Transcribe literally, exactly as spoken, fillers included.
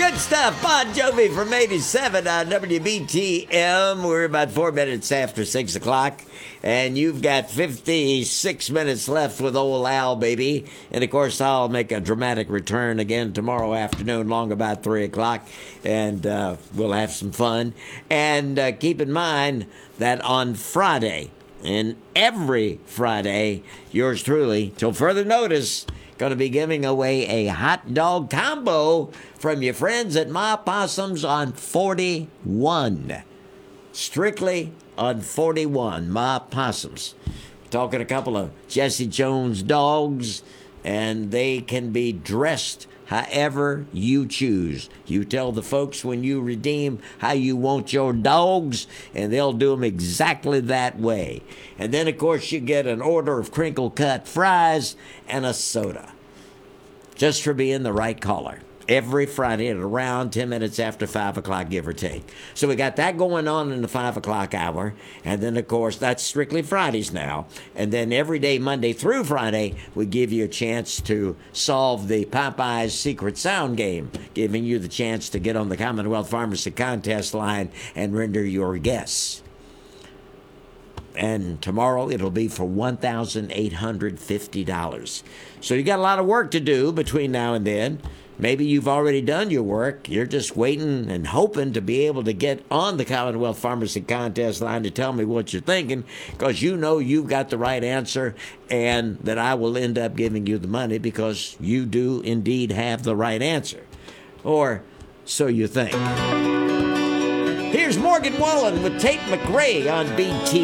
Good stuff. Bon Jovi from eighty-seven on W B T M. We're about four minutes after six o'clock. And you've got fifty-six minutes left with old Al, baby. And, of course, I'll make a dramatic return again tomorrow afternoon, long about three o'clock. And uh, we'll have some fun. And uh, keep in mind that on Friday, and every Friday, yours truly, till further notice, going to be giving away a hot dog combo from your friends at Ma Possums on forty-one. Strictly on forty-one, Ma Possums. Talking a couple of Jesse Jones dogs, and they can be dressed however you choose. You tell the folks when you redeem how you want your dogs, and they'll do them exactly that way. And then, of course, you get an order of crinkle-cut fries and a soda, just for being the right caller. Every Friday at around ten minutes after five o'clock, give or take. So we got that going on in the five o'clock hour. And then, of course, that's strictly Fridays now. And then every day, Monday through Friday, we give you a chance to solve the Popeye's Secret Sound game, giving you the chance to get on the Commonwealth Pharmacy contest line and render your guess. And tomorrow it'll be for one thousand eight hundred fifty dollars. So you got a lot of work to do between now and then. Maybe you've already done your work. You're just waiting and hoping to be able to get on the Commonwealth Pharmacy contest line to tell me what you're thinking, because you know you've got the right answer and that I will end up giving you the money because you do indeed have the right answer. Or so you think. Here's Morgan Wallen with Tate McRae on B T.